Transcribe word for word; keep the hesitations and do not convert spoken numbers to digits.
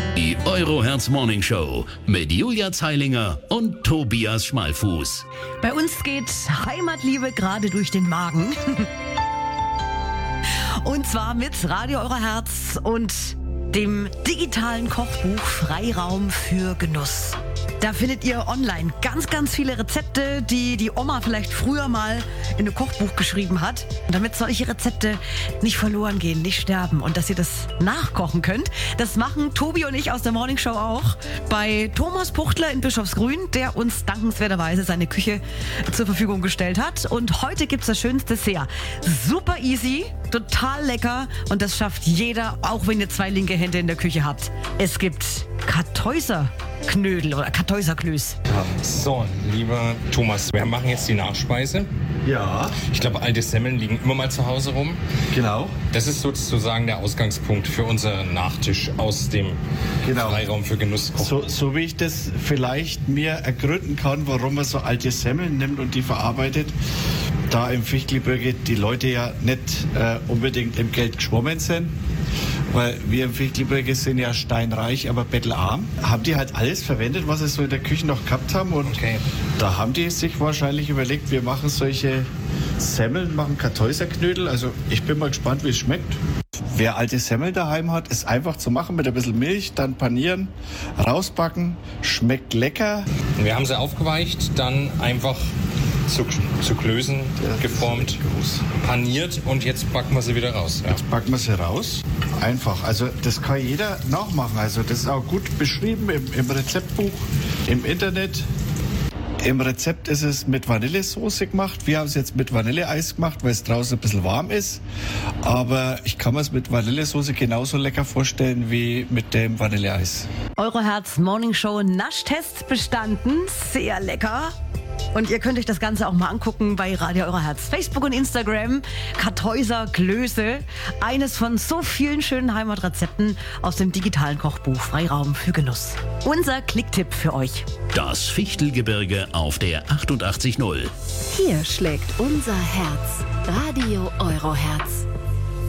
Die Euroherz Morning Show mit Julia Zeilinger und Tobias Schmalfuß. Bei uns geht Heimatliebe gerade durch den Magen. Und zwar mit Radio Euroherz und dem digitalen Kochbuch Freiraum für Genuss. Da findet ihr online ganz, ganz viele Rezepte, die die Oma vielleicht früher mal in ein Kochbuch geschrieben hat. Und damit solche Rezepte nicht verloren gehen, nicht sterben und dass ihr das nachkochen könnt, das machen Tobi und ich aus der Morning Show auch bei Thomas Puchtler in Bischofsgrün, der uns dankenswerterweise seine Küche zur Verfügung gestellt hat. Und heute gibt's das schönste Dessert. Super easy, total lecker und das schafft jeder, auch wenn ihr zwei linke Hände in der Küche habt. Es gibt Kartäuserknödel oder Kartäuserklöß. So, lieber Thomas, wir machen jetzt die Nachspeise. Ja, Ich glaube, alte Semmeln liegen immer mal zu Hause rum. genau. Das ist sozusagen der Ausgangspunkt für unseren Nachtisch aus dem Genau. Freiraum für Genuss. So, so wie ich das vielleicht mir ergründen kann, warum man so alte Semmeln nimmt und die verarbeitet, da im Fichtelgebirge die Leute ja nicht äh, unbedingt im Geld geschwommen sind, weil wir im Fichtelgebirge sind ja steinreich, aber bettelarm, haben die halt alles verwendet, was sie so in der Küche noch gehabt haben. Und Okay. da haben die sich wahrscheinlich überlegt, wir machen solche Semmeln, machen Kartäuserknödel. Also ich bin mal gespannt, wie es schmeckt. Wer alte Semmeln daheim hat, ist einfach zu machen mit ein bisschen Milch, dann panieren, rausbacken, schmeckt lecker. Wir haben sie aufgeweicht, dann einfach zu, zu Klößen geformt, paniert und jetzt backen wir sie wieder raus. Ja. Backen wir sie raus. Einfach. Also das kann jeder nachmachen. Also das ist auch gut beschrieben im, im Rezeptbuch, im Internet. Im Rezept ist es mit Vanillesoße gemacht. Wir haben es jetzt mit Vanilleeis gemacht, weil es draußen ein bisschen warm ist. Aber ich kann mir es mit Vanillesoße genauso lecker vorstellen wie mit dem Vanilleeis. Euroherz Morning Show Naschtest bestanden. Sehr lecker. Und ihr könnt euch das Ganze auch mal angucken bei Radio Euroherz, Facebook und Instagram. Kartäuser Klöße, eines von so vielen schönen Heimatrezepten aus dem digitalen Kochbuch Freiraum für Genuss. Unser Klicktipp für euch. Das Fichtelgebirge auf der achtundachtzig null. Hier schlägt unser Herz. Radio Euroherz.